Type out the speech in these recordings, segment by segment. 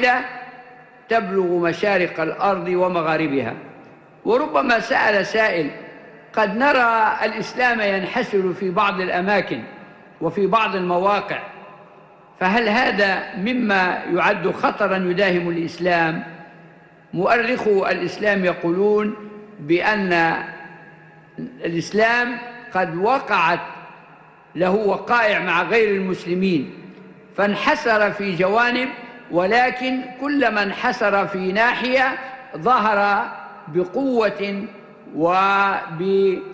واحدة تبلغ مشارق الأرض ومغاربها. وربما سأل سائل: قد نرى الإسلام ينحسر في بعض الأماكن وفي بعض المواقع، فهل هذا مما يعد خطرا يداهم الإسلام؟ مؤرخو الإسلام يقولون بأن الإسلام قد وقعت له وقائع مع غير المسلمين فانحسر في جوانب، ولكن كلما انحسر في ناحية ظهر بقوة وبشدة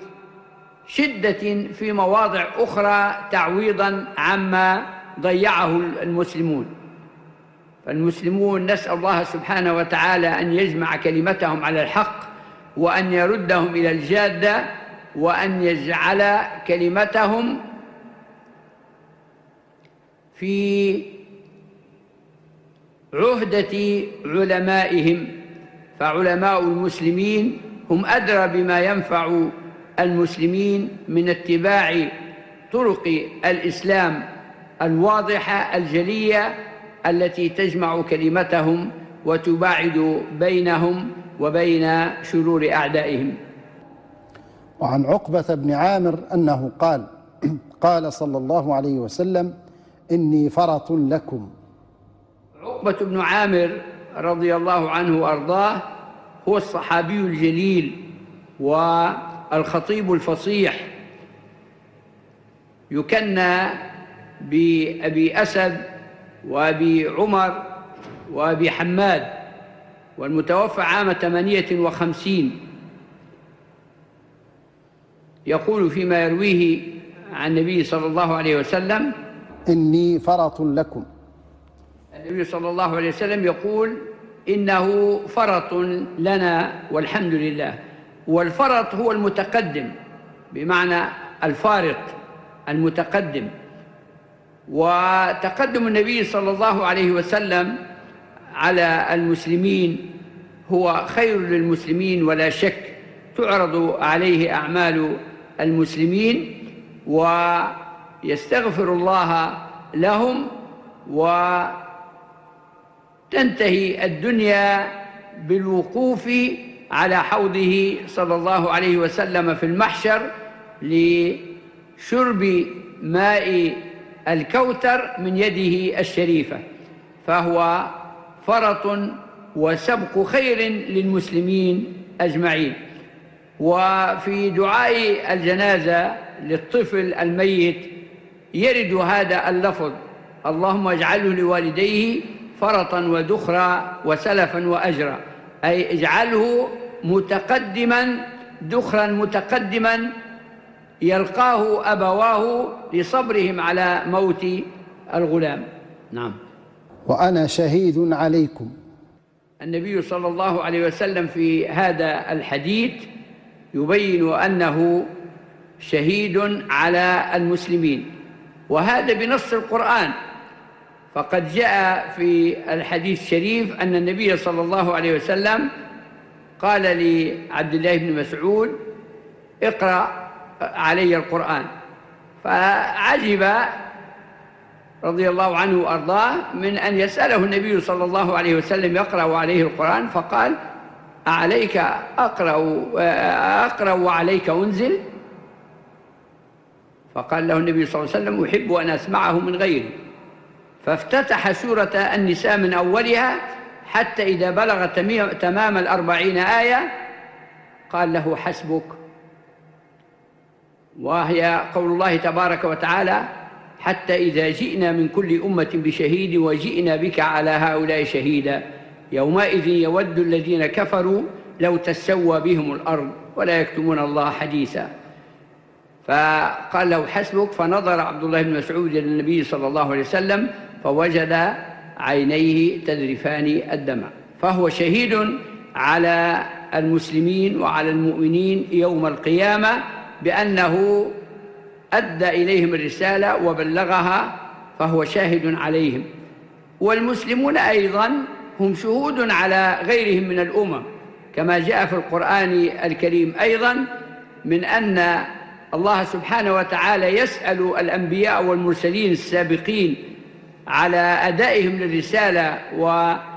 في مواضع أخرى تعويضا عما ضيعه المسلمون. فالمسلمون نسأل الله سبحانه وتعالى أن يجمع كلمتهم على الحق، وأن يردهم إلى الجادة، وأن يجعل كلمتهم في عهدة علمائهم، فعلماء المسلمين هم أدرى بما ينفع المسلمين من اتباع طرق الإسلام الواضحة الجلية التي تجمع كلمتهم وتباعد بينهم وبين شرور أعدائهم. وعن عقبة بن عامر أنه قال: قال صلى الله عليه وسلم: إني فرط لكم. عقبة بن عامر رضي الله عنه وأرضاه هو الصحابي الجليل والخطيب الفصيح، يكنى بأبي أسد وأبي عمر وأبي حماد، والمتوفى عام 58. يقول فيما يرويه عن النبي صلى الله عليه وسلم: إني فرط لكم. النبي صلى الله عليه وسلم يقول إنه فرط لنا والحمد لله. والفرط هو المتقدم، بمعنى الفارط المتقدم. وتقدم النبي صلى الله عليه وسلم على المسلمين هو خير للمسلمين ولا شك، تعرض عليه أعمال المسلمين ويستغفر الله لهم، وتنتهي الدنيا بالوقوف على حوضه صلى الله عليه وسلم في المحشر لشرب ماء الكوثر من يده الشريفة، فهو فرط وسبق خير للمسلمين أجمعين. وفي دعاء الجنازة للطفل الميت يرد هذا اللفظ: اللهم اجعله لوالديه فرطا ودخرا وسلفا وأجرا، أي اجعله متقدما، دخرا متقدما يلقاه أبواه لصبرهم على موت الغلام. نعم. وأنا شهيد عليكم. النبي صلى الله عليه وسلم في هذا الحديث يبين أنه شهيد على المسلمين، وهذا بنص القرآن. فقد جاء في الحديث الشريف أن النبي صلى الله عليه وسلم قال لعبد الله بن مسعود: اقرأ علي القرآن. فعجب رضي الله عنه وأرضاه من أن يسأله النبي صلى الله عليه وسلم يقرأ عليه القرآن، فقال: أعليك أقرأ وعليك أنزل؟ فقال له النبي صلى الله عليه وسلم: أحب أن أسمعه من غيري. فافتتح سورة النساء من أولها حتى إذا بلغ تمام 40 آية قال له: حسبك. وهي قول الله تبارك وتعالى: حتى إذا جئنا من كل أمة بشهيد وجئنا بك على هؤلاء شهيدا يومئذ يود الذين كفروا لو تسوى بهم الأرض ولا يكتمون الله حديثا. فقال له: حسبك. فنظر عبد الله بن مسعود إلى النبي صلى الله عليه وسلم فوجد عينيه تذرفان الدمع. فهو شهيد على المسلمين وعلى المؤمنين يوم القيامة بأنه أدى إليهم الرسالة وبلغها، فهو شاهد عليهم. والمسلمون أيضا هم شهود على غيرهم من الأمم، كما جاء في القرآن الكريم أيضا من أن الله سبحانه وتعالى يسأل الأنبياء والمرسلين السابقين على أدائهم للرسالة